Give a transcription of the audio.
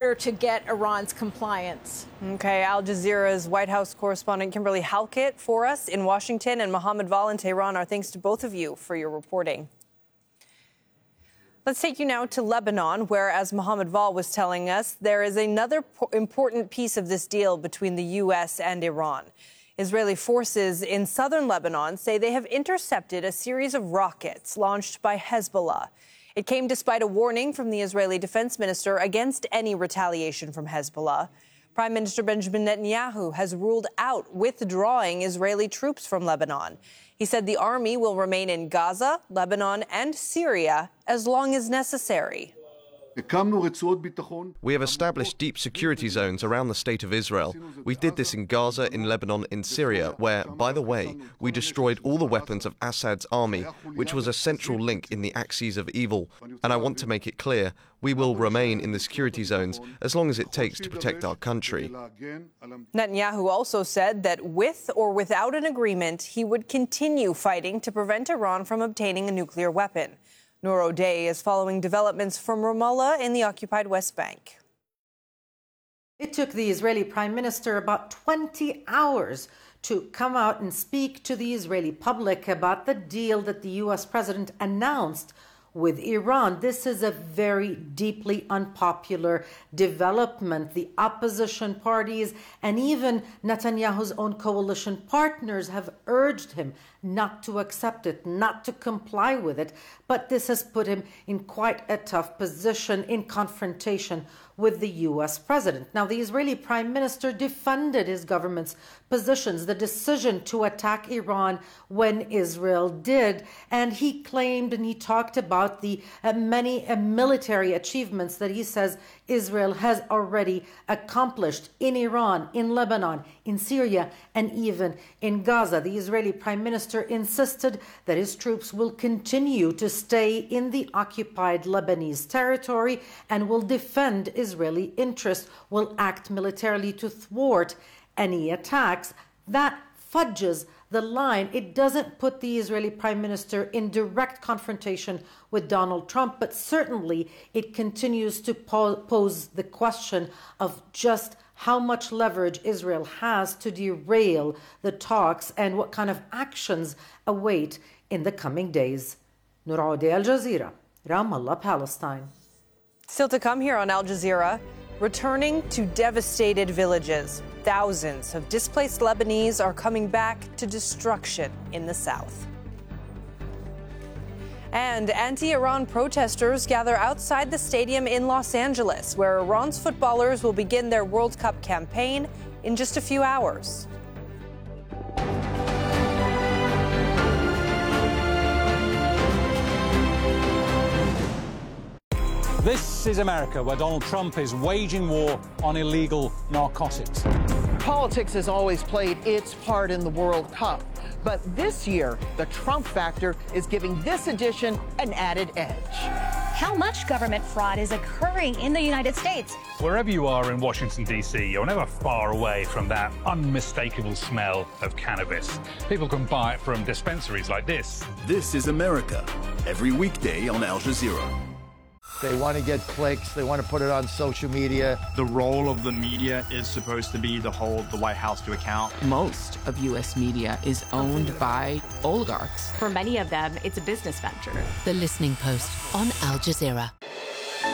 eager to get Iran's compliance. Okay, Al Jazeera's White House correspondent Kimberly Halkett for us in Washington, and Mohammed Val in Tehran. Our thanks to both of you for your reporting. Let's take you now to Lebanon, where, as Mohammed Val was telling us, there is another important piece of this deal between the U.S. and Iran. Israeli forces in southern Lebanon say they have intercepted a series of rockets launched by Hezbollah. It came despite a warning from the Israeli defense minister against any retaliation from Hezbollah. Prime Minister Benjamin Netanyahu has ruled out withdrawing Israeli troops from Lebanon. He said the army will remain in Gaza, Lebanon, and Syria as long as necessary. We have established deep security zones around the state of Israel. We did this in Gaza, in Lebanon, in Syria, where, by the way, we destroyed all the weapons of Assad's army, which was a central link in the axis of evil. And I want to make it clear, we will remain in the security zones as long as it takes to protect our country. Netanyahu also said that with or without an agreement, he would continue fighting to prevent Iran from obtaining a nuclear weapon. Noor O'Day is following developments from Ramallah in the occupied West Bank. It took the Israeli Prime Minister about 20 hours to come out and speak to the Israeli public about the deal that the U.S. president announced with Iran. This is a very deeply unpopular development. The opposition parties and even Netanyahu's own coalition partners have urged him not to accept it, not to comply with it. But this has put him in quite a tough position in confrontation with the U.S. president. Now, the Israeli prime minister defended his government's positions, the decision to attack Iran when Israel did. And he claimed and he talked about the many military achievements that he says Israel has already accomplished in Iran, in Lebanon, in Syria, and even in Gaza. The Israeli prime minister insisted that his troops will continue to stay in the occupied Lebanese territory and will defend Israeli interests, will act militarily to thwart any attacks. That fudges the line. It doesn't put the Israeli prime minister in direct confrontation with Donald Trump, but certainly it continues to pose the question of just how much leverage Israel has to derail the talks and what kind of actions await in the coming days. Noor O'Day, Al Jazeera, Ramallah, Palestine. Still to come here on Al Jazeera, returning to devastated villages. Thousands of displaced Lebanese are coming back to destruction in the south. And anti-Iran protesters gather outside the stadium in Los Angeles, where Iran's footballers will begin their World Cup campaign in just a few hours. This is America, where Donald Trump is waging war on illegal narcotics. Politics has always played its part in the World Cup. But this year, the Trump factor is giving this edition an added edge. How much government fraud is occurring in the United States? Wherever you are in Washington, D.C., you're never far away from that unmistakable smell of cannabis. People can buy it from dispensaries like this. This is America, every weekday on Al Jazeera. They want to get clicks. They want to put it on social media. The role of the media is supposed to be to hold the White House to account. Most of U.S. media is owned by oligarchs. For many of them, it's a business venture. The Listening Post on Al Jazeera.